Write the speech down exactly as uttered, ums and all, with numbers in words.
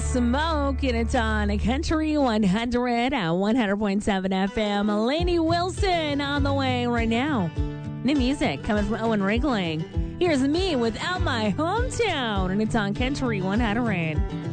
Smoke, and it's on Country one hundred at one hundred point seven F M. Lainey Wilson on the way right now. New music coming from Owen Ringling. Here's me without my hometown, and it's on Country one hundred.